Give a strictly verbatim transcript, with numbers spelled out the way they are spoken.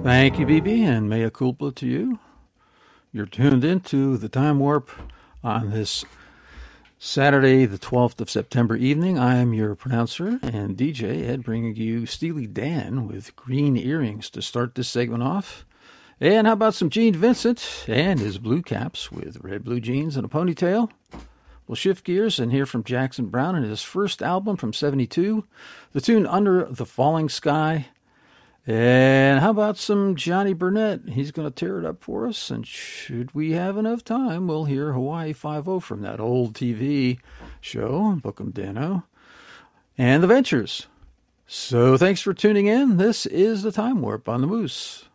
Thank you, B B, and mea culpa to you. You're tuned into the Time Warp on this Saturday, the twelfth of September evening. I am your pronouncer and D J, Ed, bringing you Steely Dan with Green Earrings to start this segment off. And how about some Gene Vincent and his Blue Caps with red blue jeans and a ponytail? We'll shift gears and hear from Jackson Browne and his first album from seventy-two, the tune Under the Falling Sky. And how about some Johnny Burnett? He's going to tear it up for us. And should we have enough time, we'll hear Hawaii Five-O from that old T V show, Bookum Dano, and The Ventures. So thanks for tuning in. This is the Time Warp on the Moose.